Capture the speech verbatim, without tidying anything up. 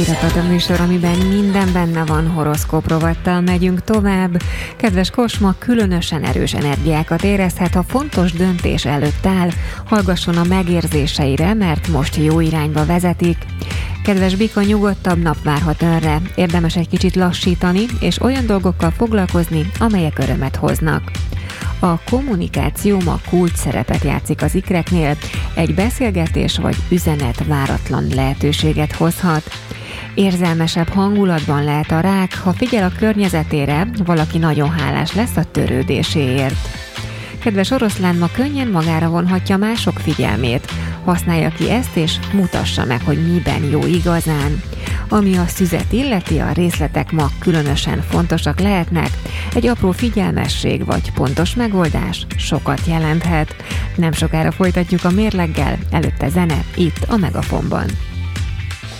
Iratott a műsor, amiben minden benne van, horoszkóp rovattal megyünk tovább. Kedves Kos, ma különösen erős energiákat érezhet, ha fontos döntés előtt áll, hallgasson a megérzéseire, mert most jó irányba vezetik. Kedves Bika, nyugodtabb nap várhat önre, érdemes egy kicsit lassítani, és olyan dolgokkal foglalkozni, amelyek örömet hoznak. A kommunikáció ma kulcs szerepet játszik az ikreknél, egy beszélgetés vagy üzenet váratlan lehetőséget hozhat. Érzelmesebb hangulatban lehet a rák, ha figyel a környezetére, valaki nagyon hálás lesz a törődéséért. Kedves Oroszlán, ma könnyen magára vonhatja mások figyelmét, használja ki ezt és mutassa meg, hogy miben jó igazán. Ami a szüzet illeti, a részletek ma különösen fontosak lehetnek, egy apró figyelmesség vagy pontos megoldás sokat jelenthet. Nem sokára folytatjuk a mérleggel, előtte zene itt a Megafonban.